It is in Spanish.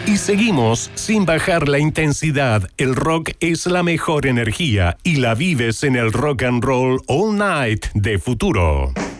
Y seguimos sin bajar la intensidad. El rock es la mejor energía y la vives en el Rock and Roll All Night de Futuro.